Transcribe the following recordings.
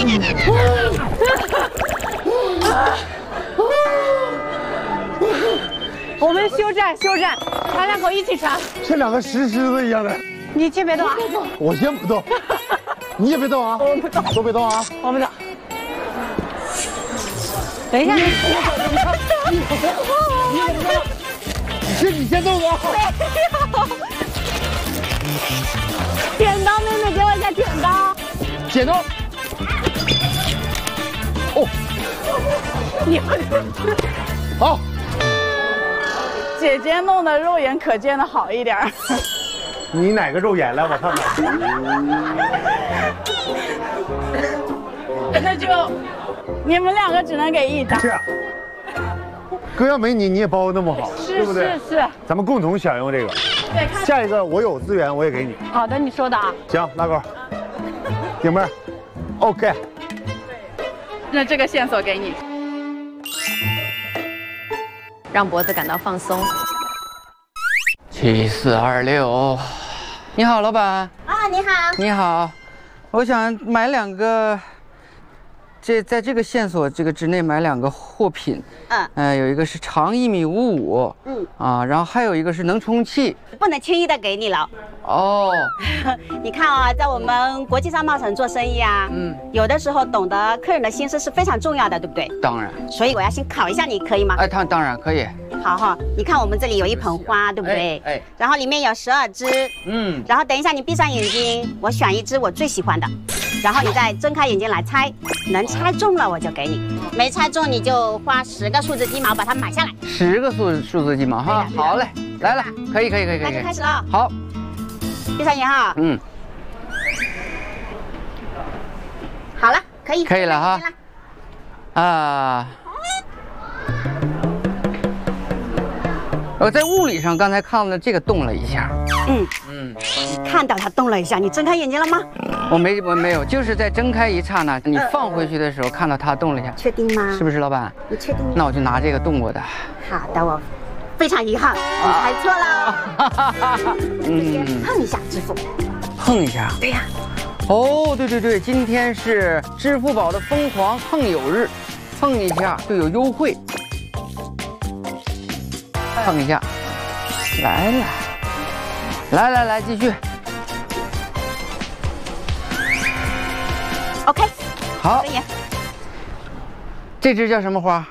我们休战，咱两口一起传。 这两个石狮子一样的。 你先别动啊！ 我先不动，你也别动啊！ 我不动， 都别动啊！ 我们动。等一下， 是你先动啊！ 剪刀，妹妹给我一下剪刀。 剪刀。哦， 你好。 姐姐弄的肉眼可见的好一点。 你哪个肉眼来？我看看。那就你们两个只能给一张。 是。哥要没你也包的那么好，对不对？ 是。 咱们共同享用这个。 对。 下一个我有资源我也给你。 好的，你说的啊。 行，拉钩。顶妹 ，OK。 那这个线索给你。 让脖子感到放松。 7426，你好，老板。 啊，你好。 你好，我想买2个，在这个线索之内买2个货品。有一个是长1.55米，然后还有一个是能充气， 不能轻易的给你了。 哦， 你看啊，在我们国际商贸城做生意啊，有的时候懂得客人的心思是非常重要的，对不对？ 当然。 所以我要先考一下你，可以吗？ 哎，当然可以。 好哈，你看我们这里有一盆花，对不对？哎。然后里面有12支，然后等一下你闭上眼睛，我选一支我最喜欢的，然后你再睁开眼睛来猜，能猜中了我就给你，没猜中你就花10个数字鸡毛把它买下来。 10个数字鸡毛哈，好嘞，来了，可以。 那就开始了。 好。 闭上眼哈。好了，可以了哈。我在物理上刚才看到这个动了一下。 你看到它动了一下，你睁开眼睛了吗？ 我没有，就是在睁开一刹那，你放回去的时候看到它动了一下。 确定吗？ 是不是，老板？ 你确定？ 那我就拿这个动过的。 好的，我非常遗憾，你猜错了。碰一下支付。 碰一下。 对呀。 哦，对，今天是支付宝的疯狂碰友日，碰一下就有优惠。碰一下，来，继续。 OK。 好。这只叫什么花？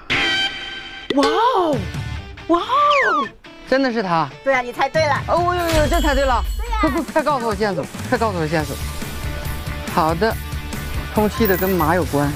哇哦！真的是它。 对啊，你猜对了。 哦呦，真猜对了。 对呀。 快告诉我线索，好的，充气的跟马有关。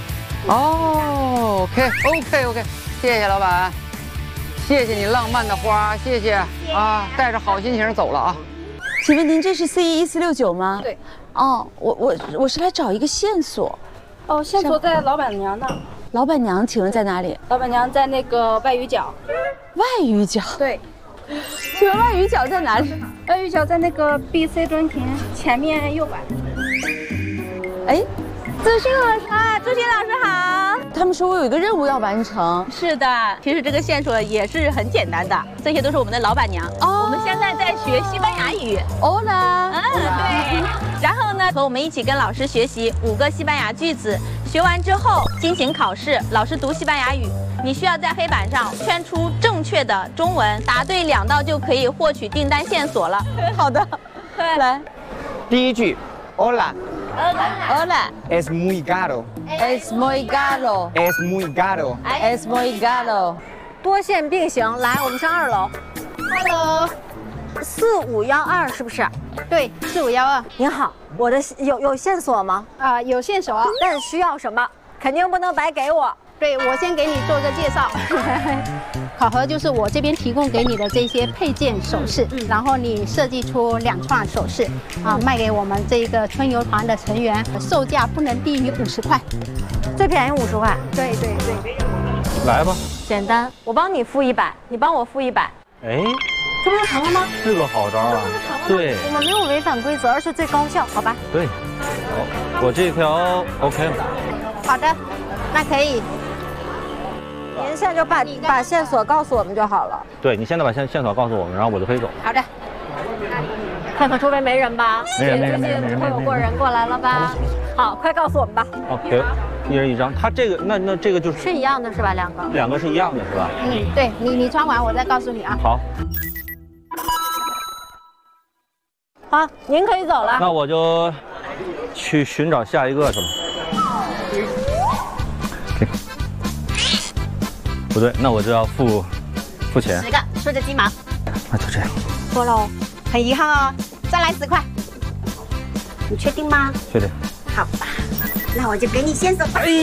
哦 ，OK，谢谢老板，谢谢你浪漫的花，谢谢啊，带着好心情走了啊。 请问您这是 C1469吗？ 对。 哦，我是来找一个线索。 哦，线索在老板娘那。 老板娘，请问在哪里？ 老板娘在那个外语角。 外语角？对。请问外语角在哪里？ 外语角在那个 BC 中庭前面右拐。 哎， 朱迅老师啊，朱迅老师好。 他们说我有一个任务要完成。 是的，其实这个线索也是很简单的，这些都是我们的老板娘。我们现在在学西班牙语。 Hola。 对。然后呢，和我们一起跟老师学习5个西班牙句子，学完之后进行考试，老师读西班牙语。你需要在黑板上圈出正确的中文，答对2道就可以获取订单线索了。 好的，来， 第一句 ，Hola。 Es muy caro. Es muy caro. Es muy caro. Es muy caro. 多线并行，来，我们上2楼。 Hello。4512是不是？ 对，4512。 您好，我的有线索吗？ 有线索， 但是需要什么？肯定不能白给我。 对，我先给你做个介绍。考核就是我这边提供给你的这些配件首饰，然后你设计出2串首饰，卖给我们这个春游团的成员，售价不能低于50块， 最便宜50块。 对。 来吧。 简单，我帮你付100，你帮我付100。 哎， 这不就成了吗？ 是个好招啊。对。 我们没有违反规则，而是最高效，好吧？ 对。好，我这条 OK 了。 好的，那可以。您现在就把线索告诉我们就好了。 对，你现在把线索告诉我们，然后我就可以走。 好的。 看看周围没人吧？ 没人会有过人过来了吧？好，快告诉我们吧。 OK，一人一张。他这个那这个就是一样的是吧？ 两个是一样的是吧？ 对你穿完我再告诉你啊。 好。 好，您可以走了。 那我就去寻找下一个是吧？不对，那我就要付钱。 10个，数着鸡毛。 那就这样。 错喽，很遗憾哦，再来10块。你确定吗？ 确定。 好吧，那我就给你先手吧。